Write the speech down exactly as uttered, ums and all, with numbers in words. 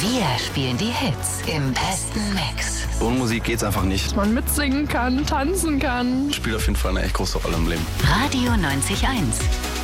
Wir spielen die Hits im besten Mix. Ohne Musik geht's einfach nicht. Dass man mitsingen kann, tanzen kann. Spielt auf jeden Fall eine echt große Rolle im Leben. Radio neunzig Komma eins.